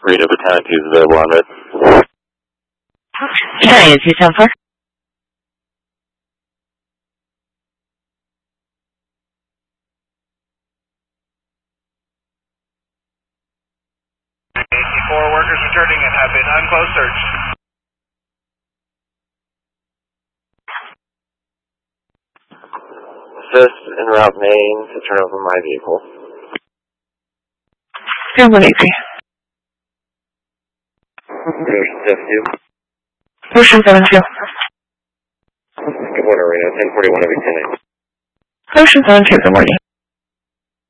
Reno Battalion 2 is available on red. Battalion 2, sound 4. Four workers returning and have been unclosed searched. Assist en route main to turn over my vehicle. 183. Ocean 72. Ocean 72. Good morning, Reno. 1041 every 10 Ocean 72, good morning.